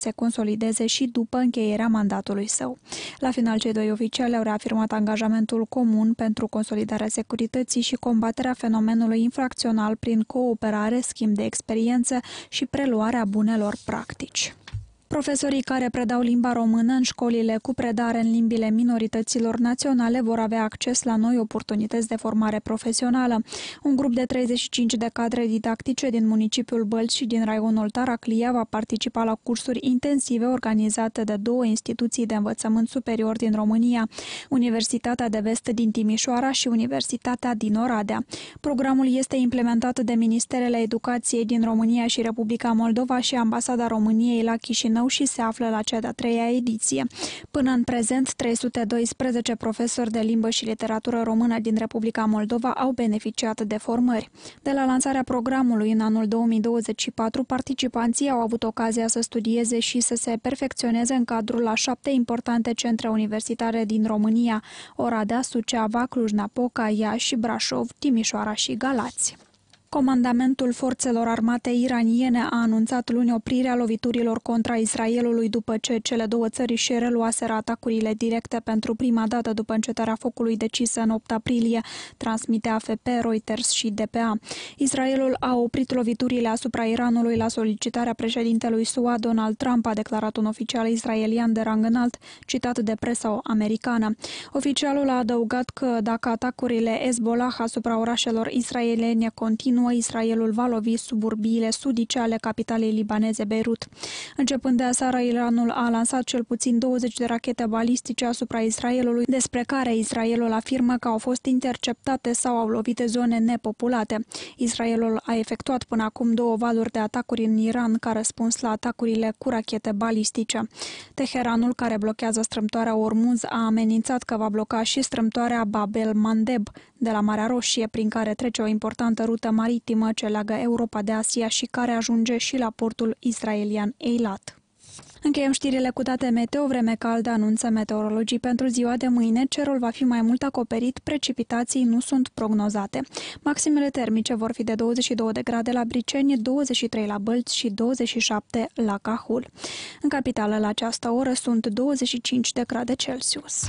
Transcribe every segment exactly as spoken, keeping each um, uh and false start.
se consolideze și după încheierea mandatului său. La final, cei doi oficiali au reafirmat angajamentul comun pentru consolidarea securității și combaterea fenomenului infracțional prin cooperare, schimb de experiență și preluarea bunelor practici. Profesorii care predau limba română în școlile cu predare în limbile minorităților naționale vor avea acces la noi oportunități de formare profesională. Un grup de treizeci și cinci de cadre didactice din municipiul Bălți și din raionul Taraclia va participa la cursuri intensive organizate de două instituții de învățământ superior din România, Universitatea de Vest din Timișoara și Universitatea din Oradea. Programul este implementat de Ministerele Educației din România și Republica Moldova și Ambasada României la Chișinău și se află la cea de-a treia ediție. Până în prezent, trei sute doisprezece profesori de limbă și literatură română din Republica Moldova au beneficiat de formări. De la lansarea programului în anul două mii douăzeci și patru, participanții au avut ocazia să studieze și să se perfecționeze în cadrul a șapte importante centre universitare din România: Oradea, Suceava, Cluj-Napoca, Iași, Brașov, Timișoara și Galați. Comandamentul forțelor armate iraniene a anunțat luni oprirea loviturilor contra Israelului după ce cele două țări își reluaseră atacurile directe pentru prima dată după încetarea focului decisă în opt aprilie, transmite A F P, Reuters și D P A. Israelul a oprit loviturile asupra Iranului la solicitarea președintelui S U A, Donald Trump, a declarat un oficial israelian de rang înalt, citat de presa americană. Oficialul a adăugat că dacă atacurile Hezbollah asupra orașelor israeliene continuă, Israelul va lovi suburbiile sudice ale capitalei libaneze Beirut. Începând de aseară, Iranul a lansat cel puțin douăzeci de rachete balistice asupra Israelului, despre care Israelul afirmă că au fost interceptate sau au lovit zone nepopulate. Israelul a efectuat până acum două valuri de atacuri în Iran ca răspuns la atacurile cu rachete balistice. Teheranul, care blochează strâmtoarea Ormuz, a amenințat că va bloca și strâmtoarea Bab el-Mandeb de la Marea Roșie, prin care trece o importantă rută maritimă ce leagă Europa de Asia și care ajunge și la portul israelian Eilat. Încheiem știrile cu date meteo. Vreme caldă, anunță meteorologii pentru ziua de mâine. Cerul va fi mai mult acoperit, precipitații nu sunt prognozate. Maximele termice vor fi de douăzeci și două de grade la Briceni, douăzeci și trei la Bălți și douăzeci și șapte la Cahul. În capitală, la această oră, sunt douăzeci și cinci de grade Celsius.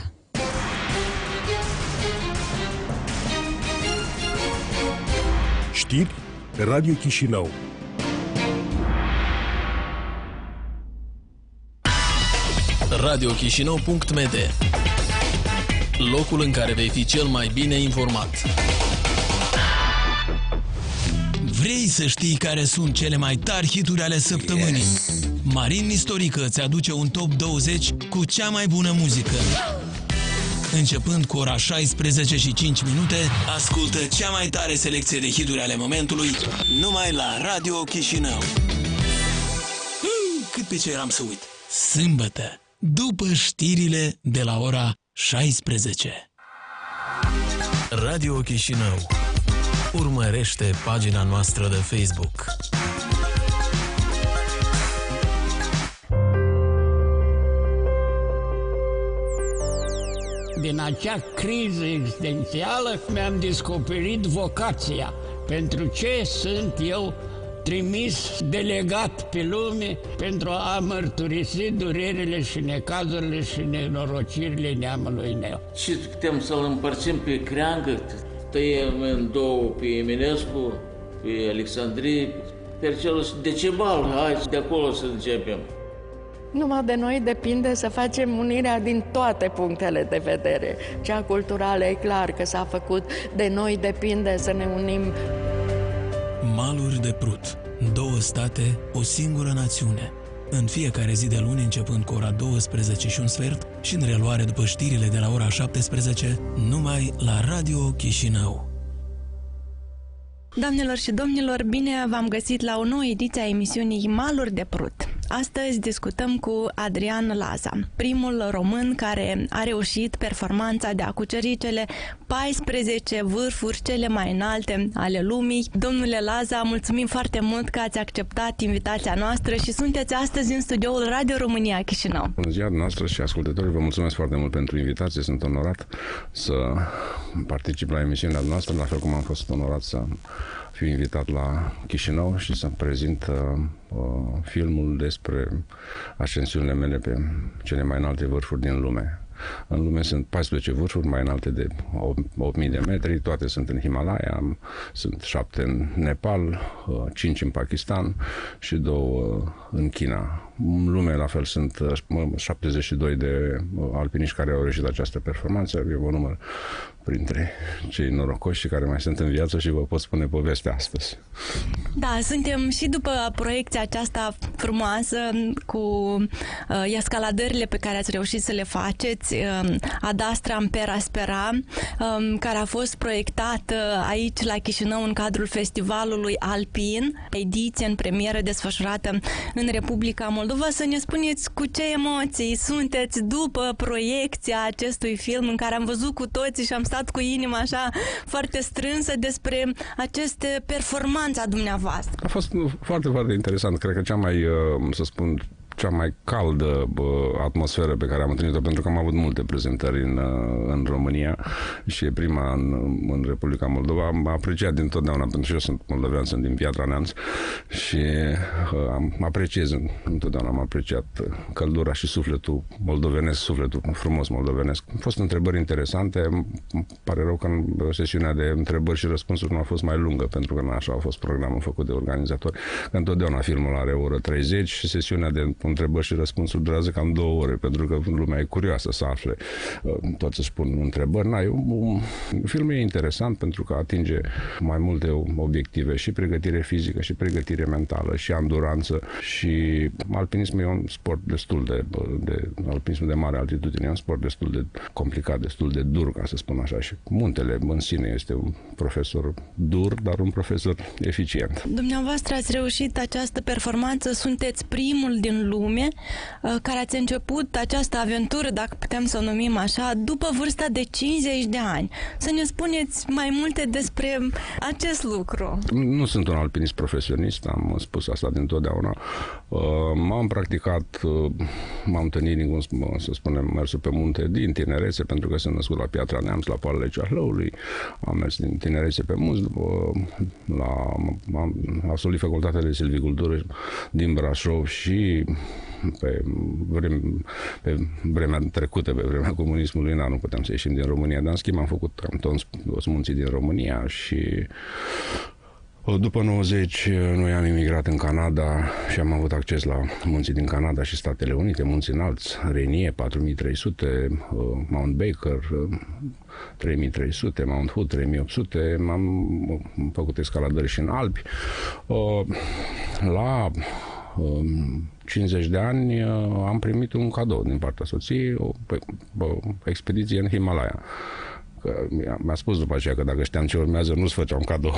Știri Radio Chișinău. radio chișinău punct m d, locul în care vei fi cel mai bine informat. Vrei să știi care sunt cele mai tari hituri ale săptămânii? Yes. Marin Nistorică îți aduce un top douăzeci cu cea mai bună muzică. Începând cu ora șaisprezece și cinci minute, ascultă cea mai tare selecție de hituri ale momentului numai la Radio Chișinău. Cât pe ce eram să uit. Sâmbătă, după știrile de la ora șaisprezece. Radio Chișinău. Urmărește pagina noastră de Facebook. Din acea criză existențială mi-am descoperit vocația. Pentru ce sunt eu trimis, delegat pe lume pentru a mărturisi durerile și necazurile și nenorocirile neamului meu. Și putem să-l împărțim pe creangă, tăiem în două pe Eminescu, pe Alexandrie, pe celul de Decebal, hai de acolo să începem. Numai de noi depinde să facem unirea din toate punctele de vedere. Cea culturală e clar că s-a făcut, de noi depinde să ne unim. Maluri de Prut. Două state, o singură națiune. În fiecare zi de luni, începând cu ora douăsprezece și un sfert și în reluare după știrile de la ora șaptesprezece, numai la Radio Chișinău. Doamnelor și domnilor, bine v-am găsit la o nouă ediție a emisiunii Maluri de Prut. Astăzi discutăm cu Adrian Laza, primul român care a reușit performanța de a cuceri cele paisprezece vârfuri cele mai înalte ale lumii. Domnule Laza, mulțumim foarte mult că ați acceptat invitația noastră și sunteți astăzi în studioul Radio România Chișinău. Bună ziua noastră și ascultătorii, vă mulțumesc foarte mult pentru invitație, sunt onorat să particip la emisiunea noastră, la fel cum am fost onorat să fiu invitat la Chișinău și să prezint uh, filmul despre ascensiunile mele pe cele mai înalte vârfuri din lume. În lume sunt paisprezece vârfuri mai înalte de opt mii de metri, toate sunt în Himalaya, sunt șapte în Nepal, cinci în Pakistan și două în China. În lume, la fel, sunt șaptezeci și doi de alpiniști care au reușit această performanță. Eu vă număr printre cei norocoși și care mai sunt în viață și vă pot spune povestea astăzi. Da, suntem și după proiecția aceasta frumoasă cu uh, escaladările pe care ați reușit să le faceți, uh, Ad Astra per Aspera, uh, care a fost proiectată aici la Chișinău în cadrul Festivalului Alpin, ediție în premieră desfășurată în Republica Moldova. Să ne spuneți cu ce emoții sunteți după proiecția acestui film în care am văzut cu toții și am stat cu inima așa foarte strânsă despre aceste performanțe a dumneavoastră. A fost foarte, foarte interesant. Cred că cea mai, să spun, cea mai caldă bă, atmosferă pe care am întâlnit-o, pentru că am avut multe prezentări în, în România și e prima în, în Republica Moldova. Am apreciat dintotdeauna, pentru că eu sunt moldovean, sunt din Piatra Neamț și uh, am apreciez întotdeauna, am apreciat căldura și sufletul moldovenesc, sufletul frumos moldovenesc. Au fost întrebări interesante. Îmi pare rău că în sesiunea de întrebări și răspunsuri nu a fost mai lungă, pentru că nu așa a fost programul făcut de organizatori. Că întotdeauna filmul are o oră treizeci și sesiunea de întrebări și răspunsuri durează cam două ore, pentru că lumea e curioasă să afle. Toți își pun întrebări. Na, eu, filmul e interesant pentru că atinge mai multe obiective, și pregătire fizică, și pregătire mentală, și anduranță, și alpinismul e un sport destul de, de alpinismul de mare altitudine, e un sport destul de complicat, destul de dur, ca să spun așa, și muntele în sine este un profesor dur, dar un profesor eficient. Dumneavoastră ați reușit această performanță, sunteți primul din lume care ați început această aventură, dacă putem să o numim așa, după vârsta de cincizeci de ani. Să ne spuneți mai multe despre acest lucru. Nu sunt un alpinist profesionist, am spus asta dintotdeauna. M-am practicat mountaineering, cum să spunem, mersul pe munte din tinerețe, pentru că sunt născut la Piatra Neamț, la poalele Ceahlăului. Am mers din tinerețe pe munți, la, am absolvit facultatea de silvicultură din Brașov și pe, vreme, pe vremea trecută, pe vremea comunismului, nu puteam să ieșim din România, dar în schimb am făcut cam toți munții din România și după nouăzeci noi am emigrat în Canada și am avut acces la munții din Canada și Statele Unite, munți înalți, Rainier patru mii trei sute, Mount Baker trei mii trei sute, Mount Hood trei mii opt sute, am făcut escaladări și în Alpi. La cincizeci de ani am primit un cadou din partea soției, o, o, o expediție în Himalaya. Că mi-a spus după aceea că dacă știam ce urmează, nu-ți făceam cadou.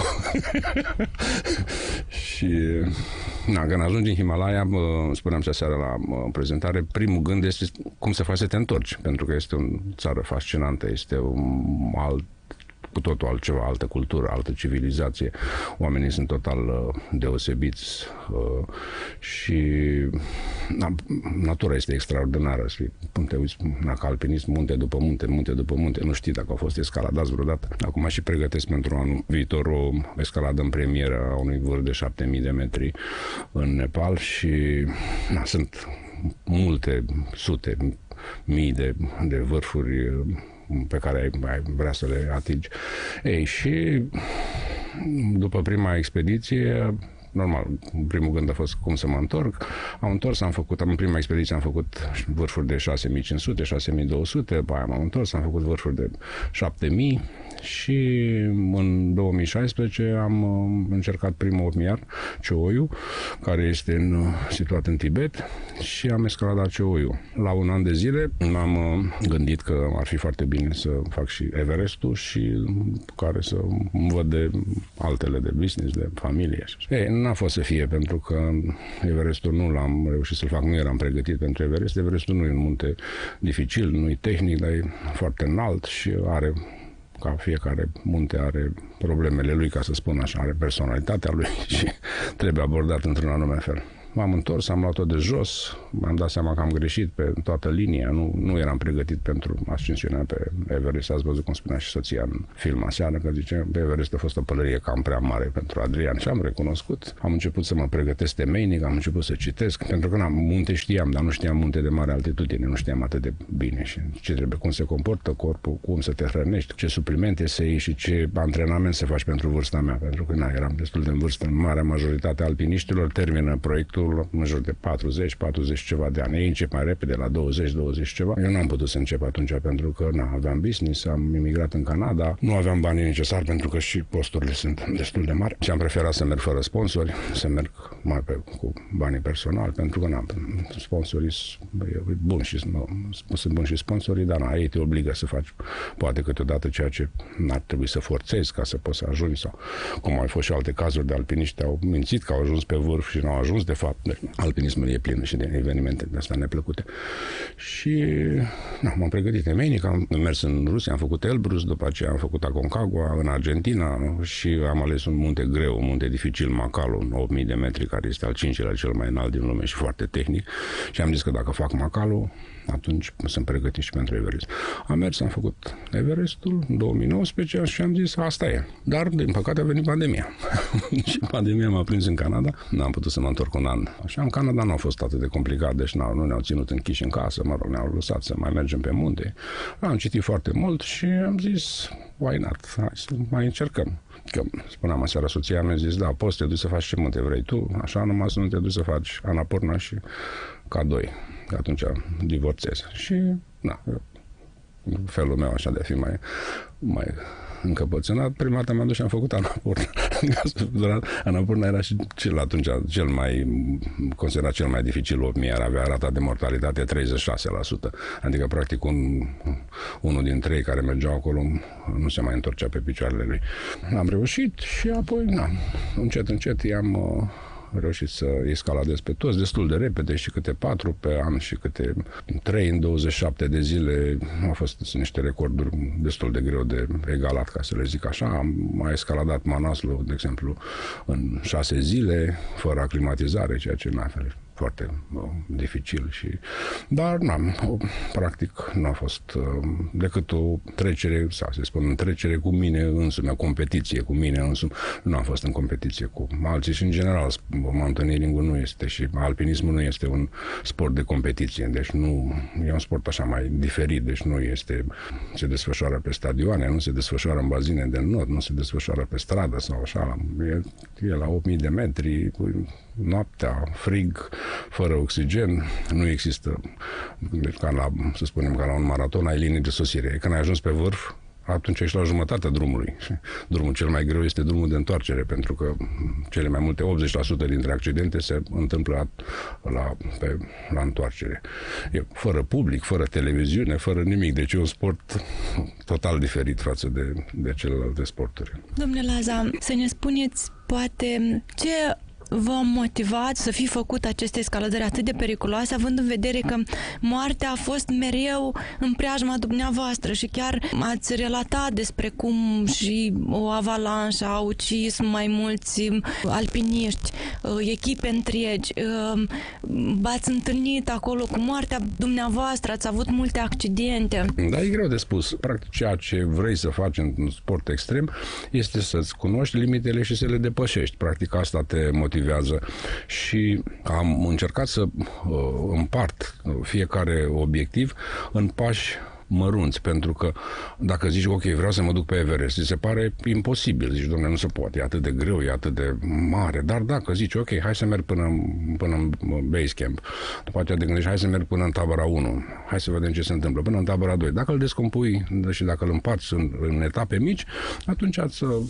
Și na, când ajungi în Himalaya, spuneam și aseară la prezentare, primul gând este cum se face să te întorci, pentru că este o țară fascinantă, este un alt cu totul altceva, altă cultură, altă civilizație. Oamenii sunt total uh, deosebiți uh, și na, natura este extraordinară. Când te uiți ca alpinist, munte după munte, munte după munte, nu știi dacă au fost escaladați vreodată. Acum și pregătesc pentru anul viitor o escaladă în premieră a unui vârf de șapte mii de metri în Nepal și na, sunt multe sute mii de, de vârfuri pe care ai, ai vrea să le atingi. Ei, și după prima expediție, normal, primul gând a fost cum să mă întorc. Am întors, am făcut, în prima expediție am făcut vârfuri de șase mii cinci sute, șase mii două sute, după aia m-am întors, am făcut vârfuri de șapte mii și în două mii șaisprezece am încercat primul opmiar, Ceoiu, care este în, situat în Tibet, și am escaladat Ceoiu. La un an de zile m-am gândit că ar fi foarte bine să fac și Everestul și care să văd de altele de business, de familie. Ei, n-a fost să fie, pentru că Everestul nu l-am reușit să-l fac, nu eram pregătit pentru Everest. Everestul nu e un munte dificil, nu e tehnic, dar e foarte înalt și are, ca fiecare munte, are problemele lui, ca să spun așa, are personalitatea lui și trebuie abordat într-un anume fel. m-am întors, am luat-o de jos, m-am dat seama că am greșit pe toată linia, nu, nu eram pregătit pentru ascensiunea pe Everest. Ați văzut cum spunea și soția în film aseară, că zice, pe Everest a fost o pălărie cam prea mare pentru Adrian și am recunoscut. Am început să mă pregătesc temeinic, am început să citesc, pentru că na, munte știam, dar nu știam munte de mare altitudine, nu știam atât de bine și ce trebuie, cum se comportă corpul, cum să te hrănești, ce suplimente să iei și ce antrenament să faci pentru vârsta mea, pentru că na, eram destul de în vârstă. În marea majoritate a alpiniștilor termină proiectul în jur de patruzeci, patruzeci ceva de ani. Ei încep mai repede, la douăzeci, douăzeci ceva. Eu n-am putut să încep atunci pentru că na, aveam business, am emigrat în Canada, nu aveam banii necesari pentru că și costurile sunt destul de mari și am preferat să merg fără sponsori, să merg mai pe, cu banii personali, pentru că na, sponsorii sunt buni și sunt buni și sponsorii, dar na, ei te obligă să faci poate câteodată ceea ce n-ar trebui să forțezi ca să poți să ajungi, sau cum au fost și alte cazuri de alpiniști au mințit că au ajuns pe vârf și n-au ajuns de fapt. Deci, alpinismul e plin și de evenimente de astea neplăcute. Și na, m-am pregătit temeinic, am mers în Rusia, am făcut Elbrus, după aceea am făcut Aconcagua în Argentina și am ales un munte greu, un munte dificil, Makalu, opt mii de metri, care este al cincilea cel mai înalt din lume și foarte tehnic. Și am zis că dacă fac Makalu, atunci sunt pregătit și pentru Everest. Am mers, am făcut Everestul în două mii nouăsprezece și am zis, asta e. Dar, din păcate, a venit pandemia. Și pandemia m-a prins în Canada. N-am putut să mă întorc un an. Așa, în Canada nu a fost atât de complicat, deci nu ne-au ținut închiși în casă, mă rog, ne-au lăsat să mai mergem pe munte. Am citit foarte mult și am zis, why not? Hai să mai încercăm. Că spuneam aseară, soția mi-a zis, da, poți să te duci să faci ce munte vrei tu, așa, numai să nu te duci să faci Annapurna și K doi. Că atunci divorțez. Și, na, felul meu așa de a fi mai, mai încăpățânat, prima dată m-am dus și am făcut Annapurna. Annapurna era și cel atunci cel mai, considerat cel mai dificil, opt mii, avea rata de mortalitate treizeci și șase la sută. Adică, practic, un, unul din trei care mergeau acolo nu se mai întorcea pe picioarele lui. Am reușit și apoi, na, încet, încet i-am reușit să escaladez pe toți destul de repede și câte patru pe an și câte trei în douăzeci și șapte de zile. Au fost niște recorduri destul de greu de egalat, ca să le zic așa. Am mai escaladat Manaslu, de exemplu, în șase zile, fără aclimatizare, ceea ce n-a fost foarte uh, dificil. Și... Dar, n-am, practic, nu a fost uh, decât o trecere, sau să spun, trecere cu mine însumi, o competiție cu mine însumi. Nu am fost în competiție cu alții și, în general, mountaineering-ul nu este și alpinismul nu este un sport de competiție. Deci nu, e un sport așa mai diferit, deci nu este, se desfășoară pe stadioane, nu se desfășoară în bazine de not, nu se desfășoară pe stradă sau așa. E, e la opt mii de metri, noaptea, frig, fără oxigen, nu există, deci ca la, să spunem, ca la un maraton, ai linii de sosire. Când ai ajuns pe vârf, atunci ești la jumătatea drumului. Drumul cel mai greu este drumul de întoarcere, pentru că cele mai multe, optzeci la sută dintre accidente se întâmplă la, pe, la întoarcere. E fără public, fără televiziune, fără nimic. Deci e un sport total diferit față de, de celelalte sporturi. Domnule Laza, să ne spuneți, poate, ce v-a motivat să fi făcut aceste escaladări atât de periculoase, având în vedere că moartea a fost mereu în preajma dumneavoastră și chiar ați relatat despre cum și o avalanșă a ucis mai mulți alpiniști, echipe întregi, v-ați întâlnit acolo cu moartea dumneavoastră, ați avut multe accidente. Da, e greu de spus. Practic, ceea ce vrei să faci în sport extrem este să-ți cunoști limitele și să le depășești. Practic, asta te motivează. Și am încercat să uh, împart fiecare obiectiv în pași mărunți, pentru că dacă zici, ok, vreau să mă duc pe Everest, ți se pare imposibil, zici, dom'le, nu se poate, e atât de greu, e atât de mare, dar dacă zici, ok, hai să merg până, până în base camp, după aceea te gândești, hai să merg până în tabăra unu, hai să vedem ce se întâmplă, până în tabăra doi, dacă îl descompui și dacă îl împarți în, în etape mici, atunci ați uh,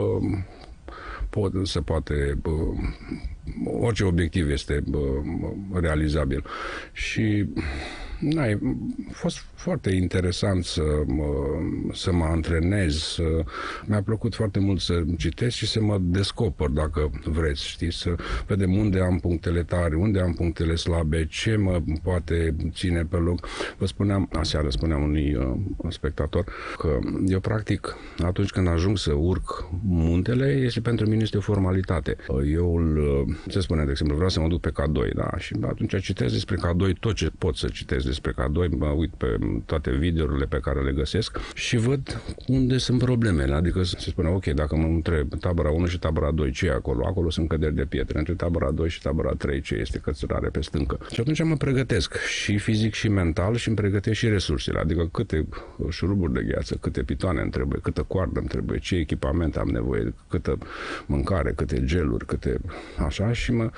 Pot, se poate, uh, orice obiectiv este uh, realizabil. Și Na, a fost foarte interesant să mă, să mă antrenez, să, mi-a plăcut foarte mult să citesc și să mă descoper, dacă vreți, știi, să vedem unde am punctele tare, unde am punctele slabe, ce mă poate ține pe loc. Vă spuneam, aseară spuneam unui uh, spectator că eu practic atunci când ajung să urc muntele, este pentru mine este o formalitate. Eu îl, se spune, de exemplu, vreau să mă duc pe K doi, da, și atunci citesc despre K doi tot ce pot să citesc despre K doi, mă uit pe toate videourile pe care le găsesc și văd unde sunt problemele. Adică se spune, ok, dacă mă întreb tabăra unu și tabăra doi, ce e acolo? Acolo sunt căderi de pietre. Între tabăra doi și tabăra trei, ce este cățărare pe stâncă? Și atunci mă pregătesc și fizic și mental și îmi pregătesc și resursele. Adică câte șuruburi de gheață, câte pitoane îmi trebuie, câtă coardă îmi trebuie, ce echipament am nevoie, câtă mâncare, câte geluri, câte așa și mă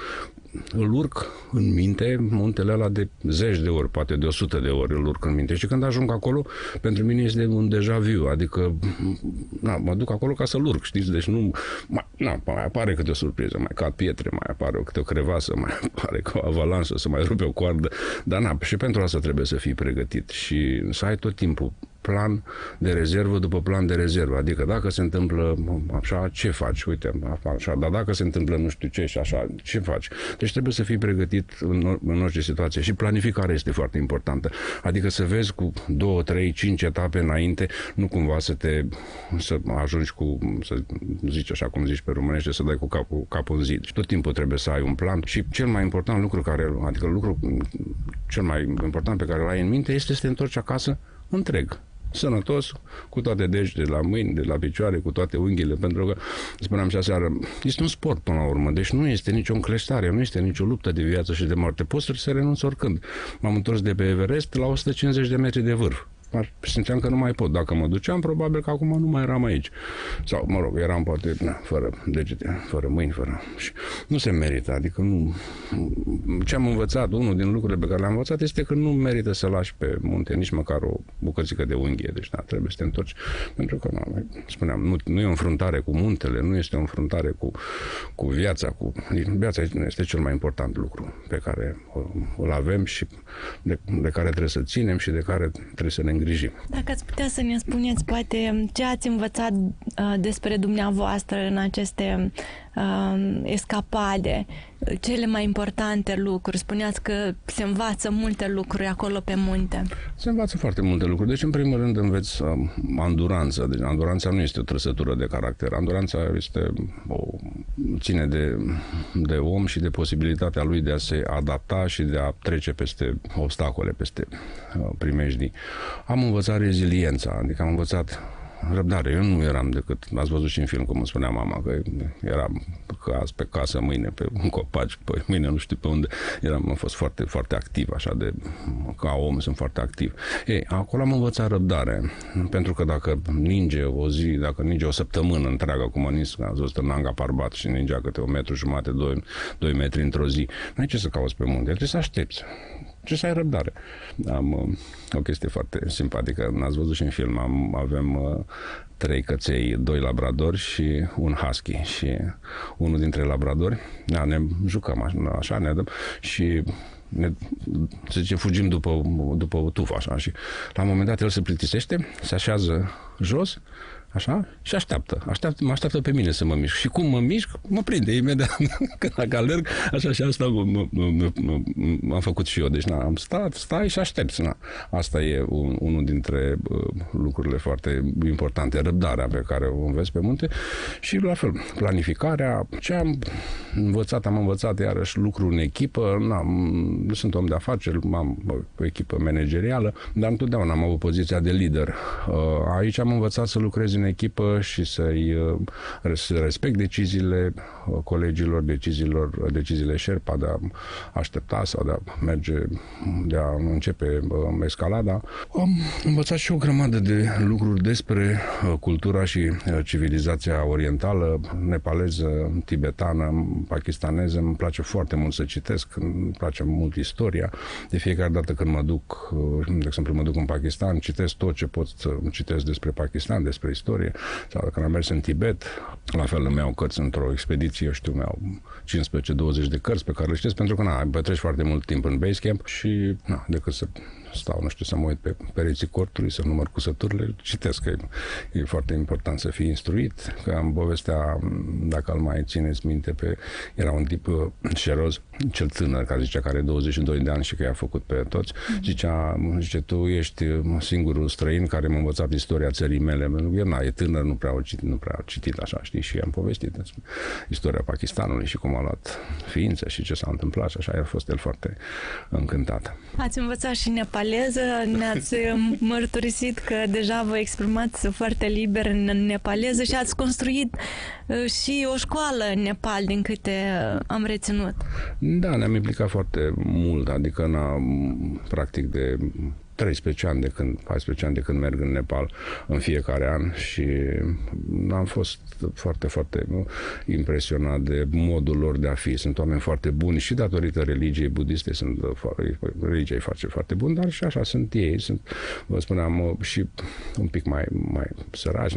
îl urc în minte muntele ăla de zeci de ori, poate de o sută de ori îl urc în minte. Și când ajung acolo, pentru mine este un deja vu, adică na, mă duc acolo ca să-l urc, știți? Deci nu, mai, na, mai apare câte o surpriză, mai cad pietre, mai apare o, câte o crevasă, mai apare o avalansă, să mai rupe o coardă, dar na, și pentru asta trebuie să fii pregătit și să ai tot timpul plan de rezervă după plan de rezervă. Adică dacă se întâmplă așa, ce faci? Uite, așa, dar dacă se întâmplă nu știu ce și așa, ce faci? Deci trebuie să fii pregătit în, în orice situație. Și planificarea este foarte importantă. Adică să vezi cu două, trei, cinci etape înainte, nu cumva să te să ajungi cu, să zici așa cum zici pe românește, să dai cu capul, capul în zid. Și tot timpul trebuie să ai un plan. Și cel mai important lucru care, adică lucru cel mai important pe care îl ai în minte este să te întorci acasă întreg, sănătos, cu toate degetele de la mâini, de la picioare, cu toate unghiile, pentru că, spuneam și aseară, este un sport până la urmă, deci nu este nicio încleștare, nu este nicio luptă de viață și de moarte. Poți să renunți oricând. M-am întors de pe Everest la o sută cincizeci de metri de vârf. Simțeam că nu mai pot. Dacă mă duceam, probabil că acum nu mai eram aici. Sau, mă rog, eram poate na, fără degete, fără mâini, fără... Și nu se merită, adică nu... Ce am învățat, unul din lucrurile pe care le-am învățat este că nu merită să lași pe munte nici măcar o bucățică de unghie. Deci, da, trebuie să te întorci. Pentru că, na, spuneam, nu, nu e o înfruntare cu muntele, nu este o înfruntare cu, cu viața. Cu... Viața este cel mai important lucru pe care îl avem și de, de care trebuie să ținem și de care trebuie să ne îngrijim. Dacă ați putea să ne spuneți, poate, ce ați învățat uh, despre dumneavoastră în aceste uh, escapade, cele mai importante lucruri. Spuneați că se învață multe lucruri acolo pe munte. Se învață foarte multe lucruri. Deci, în primul rând, înveți uh, anduranță. Deci, anduranța nu este o trăsătură de caracter. Anduranța este o, ține de, de om și de posibilitatea lui de a se adapta și de a trece peste obstacole, peste uh, primejdii. Am învățat reziliența, adică am învățat răbdare. Eu nu eram decât, ați văzut și în film cum îmi spunea mama, că eram că azi pe casă, mâine pe un copac, pe mâine nu știu pe unde. Eram, am fost foarte, foarte activ, așa de, ca om sunt foarte activ. Ei, acolo am învățat răbdare, pentru că dacă ninge o zi, dacă ninge o săptămână întreagă, cum a nins, ați văzut în Nanga Parbat și ningea câte un metru jumate, doi, doi metri într-o zi, nu ai ce să cauți pe munte, trebuie să aștepți. Ce să ai răbdare. Am uh, o chestie foarte simpatică. N-ați văzut și în film. Am, avem uh, trei căței, doi labradori și un husky. Și unul dintre labradori, da, ne jucăm așa, așa ne dăm și ne, se zice, fugim după, după o tufă, așa. Și la un moment dat el se plictisește, se așează jos, așa, și așteaptă. așteaptă. Mă așteaptă pe mine să mă mișc. Și cum mă mișc, mă prinde imediat. Când dacă alerg, așa și asta am făcut și eu. Deci, na, am stat, stai și aștepți. Na. Asta e un, unul dintre uh, lucrurile foarte importante. Răbdarea pe care o înveți pe munte și, la fel, planificarea. Ce am învățat, am învățat iarăși lucru în echipă. Na, nu sunt om de afaceri, am o echipă managerială, dar întotdeauna am avut poziția de lider. Uh, aici am învățat să lucrez în echipă și să-i să respect deciziile colegilor, deciziilor, deciziile Sherpa de a aștepta sau de a merge, de a începe escalada. Am învățat și o grămadă de lucruri despre cultura și civilizația orientală, nepaleză, tibetană, pakistaneză. Îmi place foarte mult să citesc, îmi place mult istoria. De fiecare dată când mă duc, de exemplu, mă duc în Pakistan, citesc tot ce pot să citesc despre Pakistan, despre istorie. Sau când am mers în Tibet, la fel îmi iau cărți într-o expediție, eu știu, mi-au cincisprezece douăzeci de cărți pe care le citesc, pentru că na, petreci foarte mult timp în base camp și na, decât să stau, nu știu, să mă uit pe pereții cortului, să număr cusăturile, citesc, că e, e foarte important să fii instruit, că am povestea, dacă îl mai țineți minte, pe, era un tip șeroz, cel tânăr, care zicea că are douăzeci și doi de ani și că i-a făcut pe toți, zicea, zice, tu ești singurul străin care m-a învățat istoria țării mele, pentru că el, na, e tânăr, nu prea au citit, nu prea au citit așa, știi, și am povestit istoria Pakistanului și cum a luat ființă și ce s-a întâmplat și așa, a fost el foarte încântat. Ați învățat și nepaleză, ne-ați mărturisit că deja vă exprimați foarte liber în nepaleză și ați construit și o școală în Nepal, din câte am reținut. Da, ne-am implicat foarte mult, adică na, practic de treisprezece ani de când, paisprezece ani de când merg în Nepal în fiecare an și am fost foarte, foarte impresionat de modul lor de a fi. Sunt oameni foarte buni și datorită religiei budiste, sunt, religia îi face foarte bun, dar și așa sunt ei. Sunt, vă spuneam, și un pic mai, mai săraci,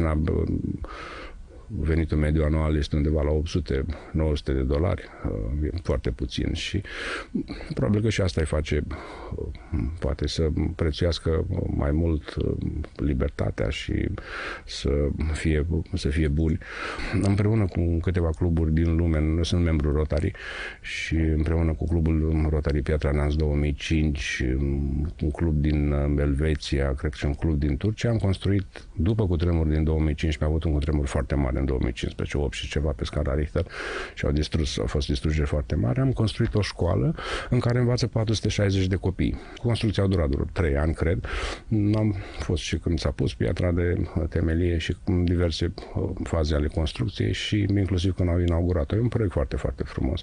venitul mediu anual este undeva la opt sute nouă sute de dolari, foarte puțin și probabil că și asta îi face poate să prețuiască mai mult libertatea și să fie, să fie buni. Împreună cu câteva cluburi din lume, eu sunt membru Rotary și împreună cu clubul Rotary Piatra Neamț două mii cinci, un club din Elveția, cred că și un club din Turcia, am construit, după cutremurul din două mii cinci, mi-a avut un cutremur foarte mare în două mii cincisprezece, opt și ceva pe scara Richter și au distrus, au fost distrugeri foarte mari. Am construit o școală în care învață patru sute șaizeci de copii. Construcția a durat trei ani, cred. Am fost și când s-a pus piatra de temelie și în diverse faze ale construcției și inclusiv când au inaugurat-o. E un proiect foarte, foarte frumos.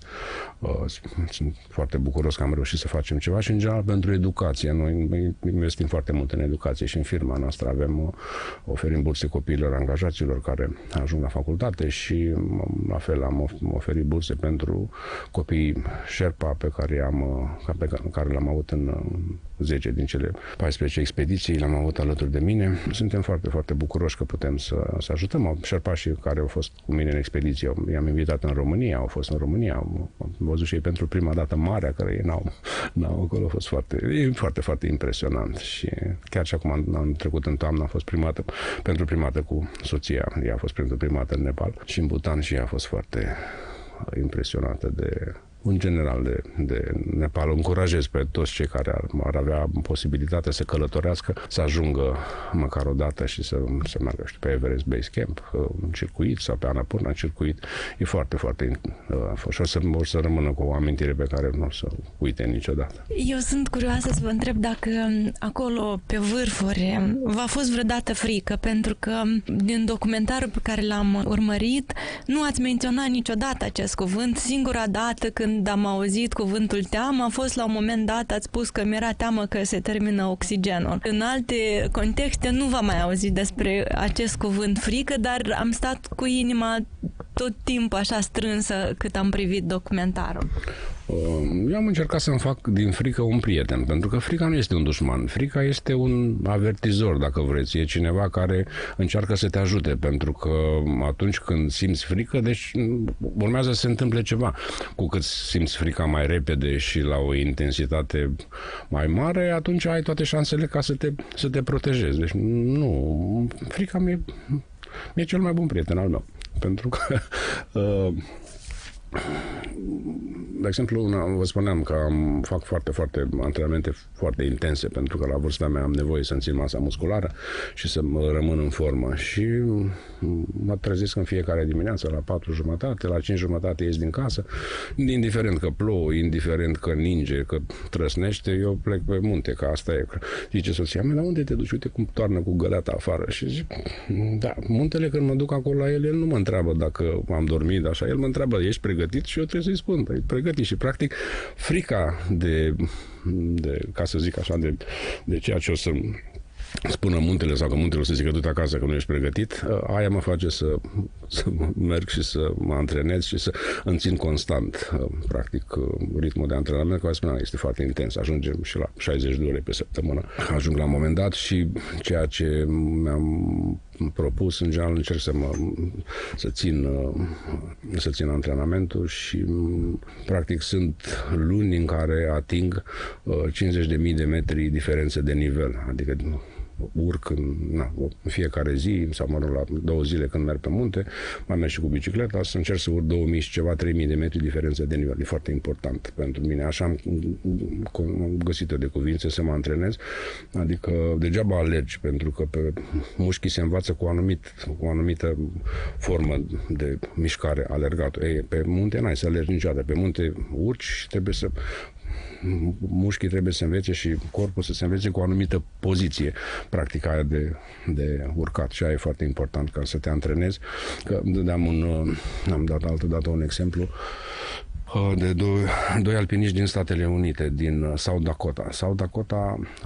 Sunt foarte bucuros că am reușit să facem ceva și în general pentru educație. Noi investim foarte mult în educație și în firma noastră avem, oferim burse copiilor angajaților care ajung la facultate și la fel am oferit burse pentru copiii Sherpa pe care, am, pe care le-am avut în zece din cele paisprezece expediții, le-am avut alături de mine. Suntem foarte, foarte bucuroși că putem să, să ajutăm. Șerpașii care au fost cu mine în expediție, i-am invitat în România, au fost în România, am văzut și ei pentru prima dată marea, care ei n-au, n-au acolo, a fost foarte, e foarte, foarte impresionant și chiar și acum am, am trecut în toamnă, am fost primată, pentru prima dată cu soția, ea a fost pentru prima dată în Nepal și în Bhutan și ea a fost foarte impresionată de în general de, de Nepal. Încurajez pe toți cei care ar, ar avea posibilitatea să călătorească, să ajungă măcar o dată și să, să meargă știu, pe Everest Base Camp, în circuit sau pe Annapurna în circuit. E foarte, foarte uh, și o să, o să rămână cu o amintire pe care nu o să uite niciodată. Eu sunt curioasă să vă întreb dacă acolo, pe vârfuri, v-a fost vreodată frică, pentru că din documentarul pe care l-am urmărit, nu ați menționat niciodată acest cuvânt. Singura dată când Când am auzit cuvântul teamă, a fost la un moment dat, ați spus că mi-era teamă că se termină oxigenul. În alte contexte nu v-am mai auzit despre acest cuvânt frică, dar am stat cu inima tot timpul așa strânsă cât am privit documentarul. Eu am încercat să-mi fac din frică un prieten, pentru că frica nu este un dușman. Frica este un avertizor, dacă vreți. E cineva care încearcă să te ajute, pentru că atunci când simți frică, deci urmează să se întâmple ceva. Cu cât simți frica mai repede și la o intensitate mai mare, atunci ai toate șansele ca să te, să te protejezi. Deci nu, frica mi-e, mi-e cel mai bun prieten al meu. Pentru că uh, de exemplu, vă spuneam că am, fac foarte, foarte antrenamente foarte intense, pentru că la vârsta mea am nevoie să-mi țin masa musculară și să rămân în formă. Și mă trezesc în fiecare dimineață la patru jumătate, la cinci jumătate ies din casă, indiferent că plouă, indiferent că ninge, că trăsnește, eu plec pe munte, că asta e. Zice soția mea, dar unde te duci? Uite cum toarnă cu găleata afară. Și zic, da, muntele când mă duc acolo la el, el nu mă întreabă dacă am dormit, așa, el mă întreabă, ești pregătit? Și eu trebuie să-i spun, e pregătit. Și practic frica de, de ca să zic așa, de, de ceea ce o să spună muntele sau că muntele o să zică du-te acasă că nu ești pregătit, aia mă face să, să merg și să mă antrenez și să îmi țin constant practic ritmul de antrenament, care spuneam, este foarte intens, ajungem și la șaizeci de ore pe săptămână. Ajung la un moment dat și ceea ce mi-am propus. În general încerc să mă să țin, să țin antrenamentul și practic sunt luni în care ating cincizeci de mii de metri diferențe de nivel, adică urc în, na, în fiecare zi sau mă rog la două zile când merg pe munte, mai merg și cu bicicleta, să încerc să urc două mii și ceva, trei mii de metri diferențe de nivel. E foarte important pentru mine. Așa am, am găsit de cuvințe să mă antrenez, adică degeaba alergi, pentru că pe mușchii se învață cu, anumit, cu o anumită formă de mișcare alergatul. Ei, pe munte n-ai să alergi niciodată. Pe munte urci și trebuie să mușchii trebuie să învețe și corpul să se învețe cu o anumită poziție, practica aia de, de urcat, și aia e foarte important ca să te antrenezi. Că dădeam un, am dat altă dată un exemplu de doi, doi alpiniști din Statele Unite, din South Dakota. South Dakota